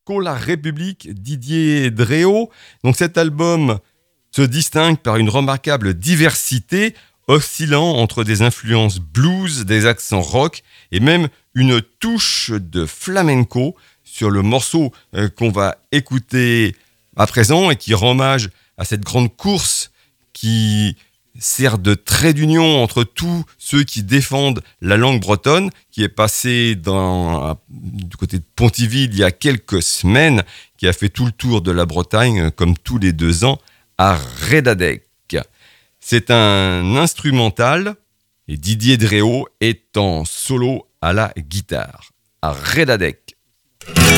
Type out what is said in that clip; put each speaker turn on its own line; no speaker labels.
La République, Didier Dréau. Donc cet album se distingue par une remarquable diversité, oscillant entre des influences blues, des accents rock et même une touche de flamenco sur le morceau qu'on va écouter à présent et qui rend hommage à cette grande course qui sert de trait d'union entre tous ceux qui défendent la langue bretonne, qui est passé du côté de Pontivy il y a quelques semaines, qui a fait tout le tour de la Bretagne, comme tous les 2 ans, à Redadec. C'est un instrumental, et Didier Dréau est en solo à la guitare, à Redadec.